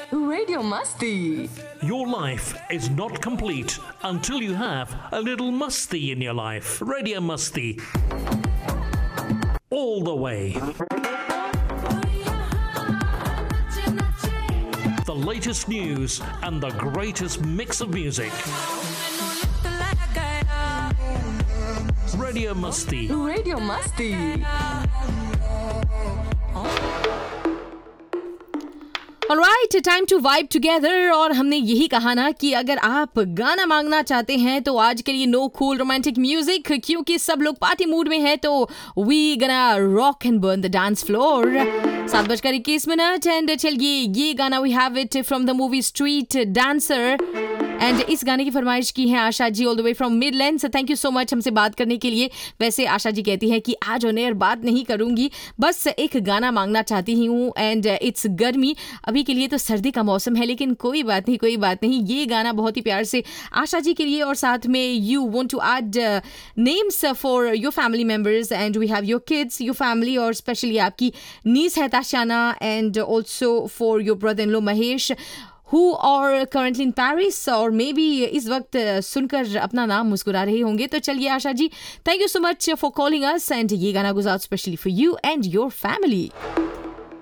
Radio Masti. Your life is not complete until you have a little musty in your life. Radio Musty. All the way. The latest news and the greatest mix of music. Radio Musty. Radio Masti. Alright, time to vibe together. और हमने यही कहा ना कि अगर आप गाना मांगना चाहते हैं तो आज के लिए नो कूल रोमांटिक म्यूजिक, क्योंकि सब लोग पार्टी मूड में हैं तो वी गना rock and burn the dance floor. 7:21 and चलिए ये गाना we have it from the movie street dancer. And इस गाने की फरमाइश की है Asha ji all the way from Midland. Thank you so much हमसे बात करने के लिए. वैसे आशा जी कहती हैं कि आज ऑन एयर बात नहीं करूंगी, बस एक गाना मांगना चाहती हूँ. एंड इट्स गर्मी, अभी के लिए तो सर्दी का मौसम है, लेकिन कोई बात नहीं. ये गाना बहुत ही प्यार से आशा जी के लिए, और साथ में you want to add names for your family members and we have your kids, your family, और स्पेशली आपकी नीस है ताशाना, and also for your brother in law Mahesh who are currently in Paris, और मे बी इस वक्त सुनकर अपना नाम मुस्कुरा रहे होंगे. तो चलिए Asha ji, thank you so much for calling us, and ये गाना गुज़ार specially for you and your family.